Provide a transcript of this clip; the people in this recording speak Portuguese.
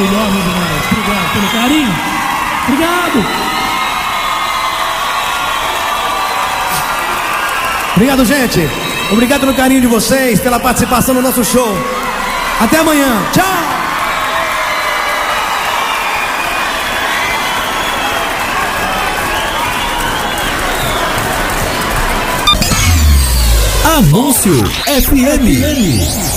maravilhosa demais. Obrigado pelo carinho. Obrigado. Obrigado, gente. Obrigado pelo carinho de vocês, pela participação no nosso show. Até amanhã. Tchau. Anúncio FM.